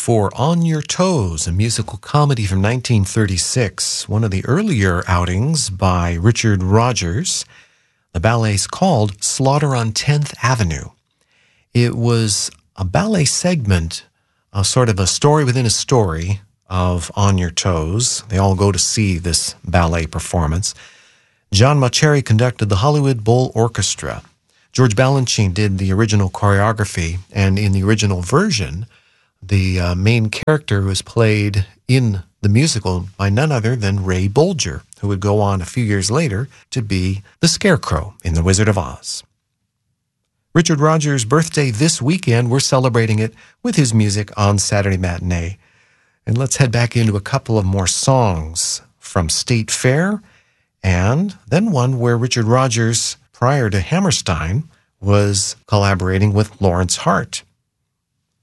for On Your Toes, a musical comedy from 1936, one of the earlier outings by Richard Rodgers. The ballet's called Slaughter on 10th Avenue. It was a ballet segment, sort of a story within a story of On Your Toes. They all go to see this ballet performance. John Mauceri conducted the Hollywood Bowl Orchestra. George Balanchine did the original choreography, and in the original version, the main character was played in the musical by none other than Ray Bolger, who would go on a few years later to be the Scarecrow in The Wizard of Oz. Richard Rodgers' birthday this weekend. We're celebrating it with his music on Saturday Matinee. And let's head back into a couple of more songs from State Fair, and then one where Richard Rodgers, prior to Hammerstein, was collaborating with Lawrence Hart.